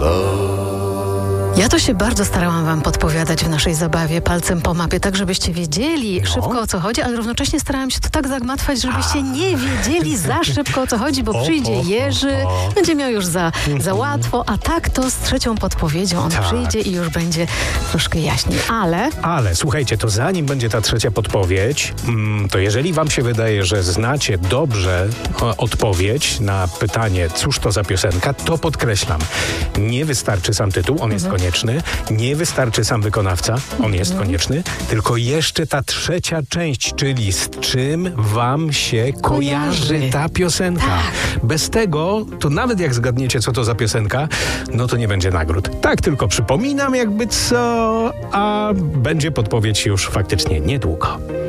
Ja to się bardzo starałam wam podpowiadać w naszej zabawie palcem po mapie, tak żebyście wiedzieli szybko o co chodzi, ale równocześnie starałam się to tak zagmatwać, żebyście nie wiedzieli za szybko o co chodzi, bo przyjdzie Jerzy, będzie miał już za łatwo, a tak to z trzecią podpowiedzią on przyjdzie i już będzie troszkę jaśniej, ale słuchajcie, to zanim będzie ta trzecia podpowiedź, to jeżeli wam się wydaje, że znacie dobrze odpowiedź na pytanie, cóż to za piosenka, to podkreślam, nie wystarczy sam tytuł, on jest konieczny. Nie wystarczy sam wykonawca, on jest konieczny, tylko jeszcze ta trzecia część, czyli z czym wam się kojarzy ta piosenka. Tak. Bez tego, to nawet jak zgadniecie, co to za piosenka, no to nie będzie nagród. Tak tylko przypominam jakby co, a będzie podpowiedź już faktycznie niedługo.